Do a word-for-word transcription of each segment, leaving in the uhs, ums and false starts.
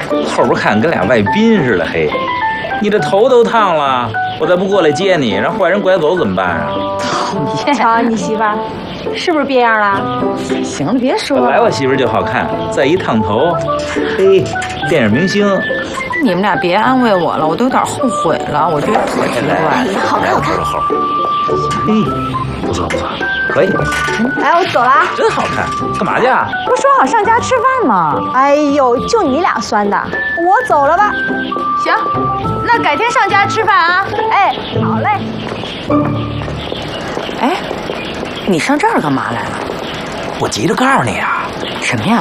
后边看跟俩外宾似的，嘿，你这头都烫了，我再不过来接你，让坏人拐走怎么办啊？ 瞧你媳妇儿，是不是变样了？ 行了，别说了。 本来我媳妇就好看，再一烫头，嘿，电影明星。 你们俩别安慰我了，我都有点后悔了，我觉得特奇怪。 好看好看。 嘿，不错不错，可以。 来，我走了啊。 真好看，干嘛去啊？ 不说好上家吃饭吗？ 哎呦，就你俩酸的，我走了吧。 行，那改天上家吃饭啊。 哎，好嘞。 哎，你上这儿干嘛来了？ 我急着告诉你啊。 什么呀？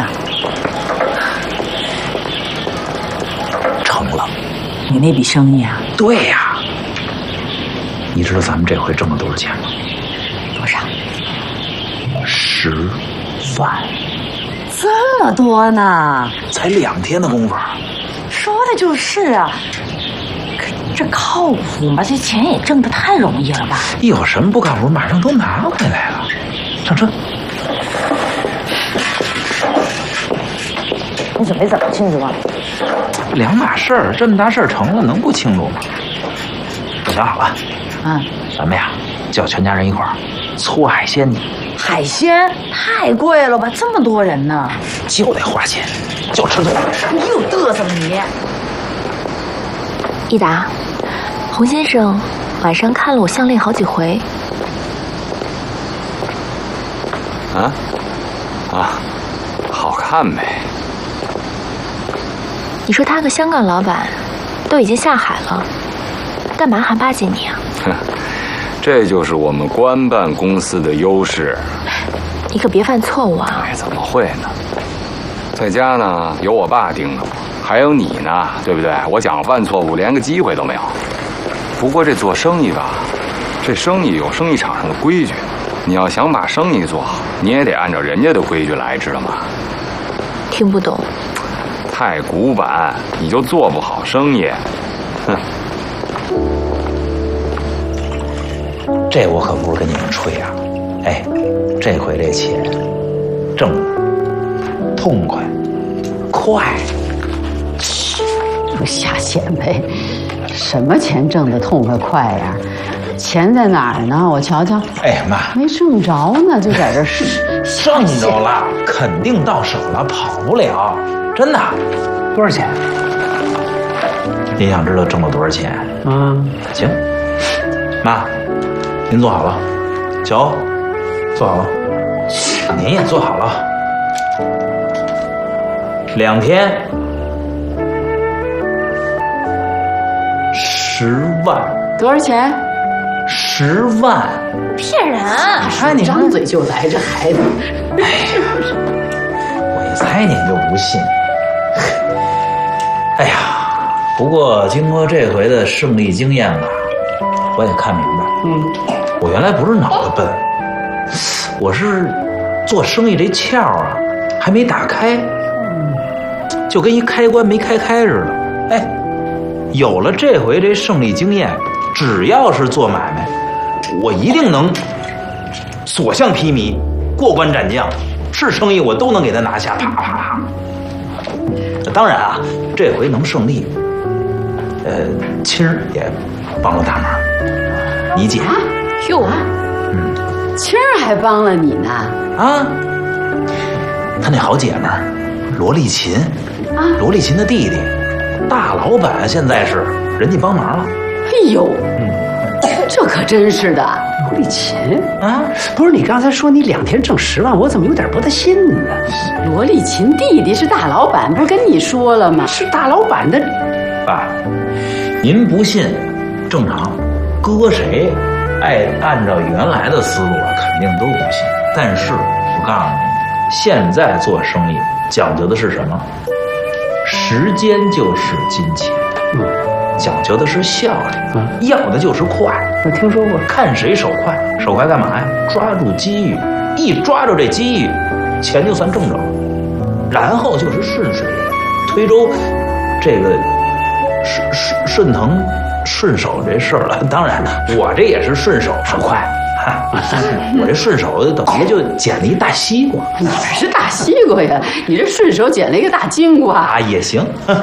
成了。 你那笔生意啊？ 对呀。你知道咱们这回挣了多少钱吗？ 多少？ 十万。 这么多呢？ 才两天的功夫。 说的就是啊。可这靠谱吗？这钱也挣得太容易了吧？ 有什么不靠谱？马上都拿回来了。上车。 你准备怎么庆祝啊？ 两码事儿，这么大事儿成了，能不庆祝吗？我想好了。 嗯， 咱们呀，叫全家人一块儿搓海鲜去。 海鲜太贵了吧？这么多人呢， 就得花钱，就吃这个。 你又嘚瑟了你！ 益达，洪先生晚上看了我项链好几回。 啊啊，好看呗。 你说他个香港老板，都已经下海了，干嘛还巴结你啊？ 哼，这就是我们官办公司的优势。 你可别犯错误啊！ 哎，怎么会呢？在家呢，有我爸盯着我，还有你呢，对不对？我想犯错误，连个机会都没有。不过这做生意吧，这生意有生意场上的规矩，你要想把生意做好，你也得按照人家的规矩来，知道吗？ 听不懂。 太古板，你就做不好生意。哼。 这我可不是跟你们吹啊！哎，这回这钱挣的痛快快。 不瞎显摆，什么钱挣得痛快快呀？钱在哪儿呢？我瞧瞧。 哎呀妈， 没挣着呢，就在这是挣着了，肯定到手了，跑不了，真的。多少钱？您想知道挣了多少钱？ 啊， 行，妈，您坐好了，乔，坐好了，您也坐好了。两天，十万。 多少钱？ 十万。 骗人！ 你看你张嘴就来，这孩子。 哎呀，我一猜您就不信。哎呀，不过经过这回的胜利经验吧，我也看明白。嗯，我原来不是脑子笨，我是做生意这窍啊还没打开，就跟一开关没开开似的。哎，有了这回这胜利经验，只要是做买卖，我一定能所向披靡，过关斩将，是生意我都能给他拿下，啪啪啪。当然啊，这回能胜利，呃，青儿也帮了大忙。你姐哟， 嗯，青儿还帮了你呢啊！他那好姐们儿罗丽琴啊，罗丽琴的弟弟，大老板现在是人家帮忙了。 哎呦，嗯，这可真是的。 罗丽琴啊， 不是你刚才说你两天挣十万，我怎么有点不太信呢？ 罗丽琴弟弟是大老板，不是跟你说了吗？ 是大老板的。 爸，您不信正常，搁谁爱按照原来的思路啊，肯定都不信。但是我告诉你，现在做生意讲究的是什么？时间就是金钱。嗯。讲究的是效率，嗯、要的就是快。 我听说过， 看谁手快，手快干嘛呀？抓住机遇，一抓住这机遇，钱就算挣着了。然后就是顺水推舟，这个顺顺顺藤顺手这事儿了。当然，我这也是顺手手快，我这顺手等于就捡了一大西瓜。 你是大西瓜呀？你这顺手捡了一个大金瓜啊，也行。